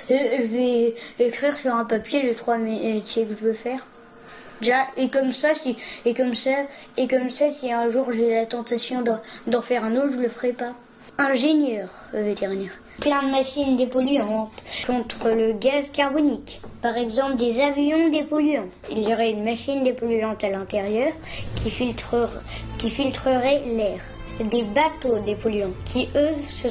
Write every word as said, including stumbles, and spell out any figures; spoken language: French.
je vais écrire sur un papier les trois métiers que je veux faire. Déjà, et comme ça, si, et comme ça, et comme ça, si un jour j'ai la tentation d'en faire un autre, je le ferai pas. Ingénieur vétérinaire. Plein de machines dépolluantes contre le gaz carbonique. Par exemple, des avions dépolluants. Il y aurait une machine dépolluante à l'intérieur qui filtrerait, qui filtrerait l'air. Des bateaux dépolluants qui, eux, se